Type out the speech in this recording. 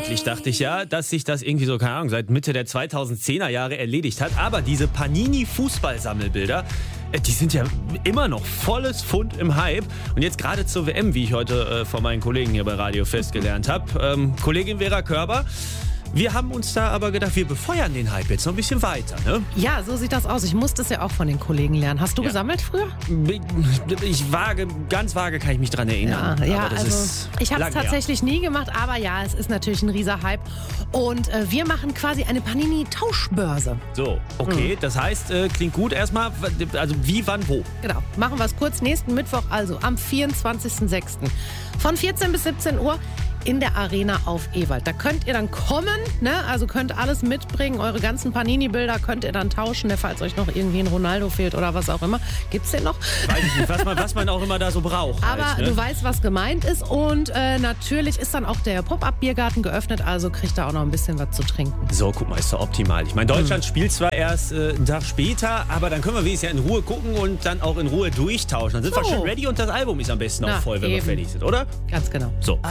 Eigentlich dachte ich ja, dass sich das irgendwie so, keine Ahnung, seit Mitte der 2010er Jahre erledigt hat. Aber diese Panini-Fußball-Sammelbilder, die sind ja immer noch volles Pfund im Hype. Und jetzt gerade zur WM, wie ich heute von meinen Kollegen hier bei Radio Fest gelernt habe. Kollegin Vera Körber, wir haben uns da aber gedacht, wir befeuern den Hype jetzt noch ein bisschen weiter, ne? Ja, so sieht das aus. Ich musste es ja auch von den Kollegen lernen. Hast du gesammelt früher? Ganz vage kann ich mich dran erinnern. Ja, also ich habe es tatsächlich nie gemacht, aber ja, es ist natürlich ein rieser Hype. Und wir machen quasi eine Panini-Tauschbörse. So, okay, das heißt, klingt gut erstmal, also wie, wann, wo? Genau, machen wir es kurz. Nächsten Mittwoch, also am 24.06. von 14 bis 17 Uhr in der Arena auf Ewald. Da könnt ihr dann kommen, ne? Also könnt alles mitbringen, eure ganzen Panini-Bilder könnt ihr dann tauschen, falls euch noch irgendwie ein Ronaldo fehlt oder was auch immer. Gibt's den noch? Weiß ich nicht, was man auch immer da so braucht. Aber halt, ne? du weißt, was gemeint ist und natürlich ist dann auch der Pop-Up-Biergarten geöffnet, also kriegt da auch noch ein bisschen was zu trinken. So, guck mal, ist doch optimal. Ich meine, Deutschland spielt zwar erst einen Tag später, aber dann können wir wenigstens ja in Ruhe gucken und dann auch in Ruhe durchtauschen. Dann sind wir schon ready und das Album ist am besten auch voll, wenn wir fertig sind, oder? Ganz genau. So.